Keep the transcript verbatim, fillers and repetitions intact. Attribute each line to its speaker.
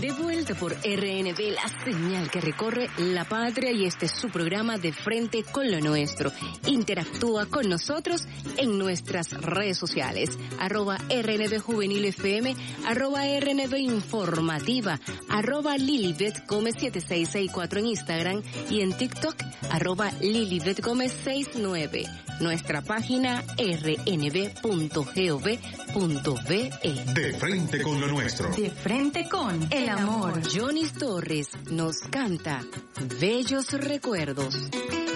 Speaker 1: De vuelta por R N B, la señal que recorre la patria, y este es su programa De Frente con lo Nuestro. Interactúa con nosotros en nuestras redes sociales, arroba R N B Juvenil F M, arroba R N B Informativa, arroba Lilibet Gómez siete seis seis cuatro en Instagram y en TikTok, arroba Lilibet Gómez sesenta y nueve. Nuestra página r n b punto gov punto b e.
Speaker 2: De Frente con lo Nuestro.
Speaker 1: De frente con el amor. Johnny Torres nos canta Bellos Recuerdos.